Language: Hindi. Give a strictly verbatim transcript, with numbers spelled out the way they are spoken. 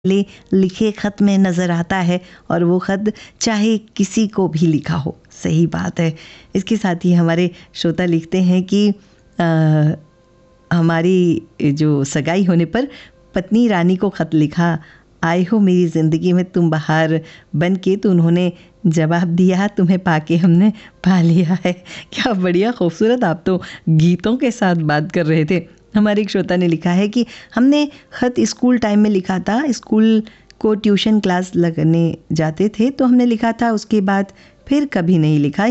ले लिखे ख़त में नज़र आता है, और वो ख़त चाहे किसी को भी लिखा हो। सही बात है। इसके साथ ही हमारे श्रोता लिखते हैं कि आ, हमारी जो सगाई होने पर पत्नी रानी को ख़त लिखा, आए हो मेरी ज़िंदगी में तुम बहार बन के, तो उन्होंने जवाब दिया, तुम्हें पाके हमने पा लिया है। क्या बढ़िया खूबसूरत, आप तो गीतों के साथ बात कर रहे थे। हमारे एक श्रोता ने लिखा है कि हमने ख़त स्कूल टाइम में लिखा था, स्कूल को ट्यूशन क्लास लगने जाते थे तो हमने लिखा था, उसके बाद फिर कभी नहीं लिखा।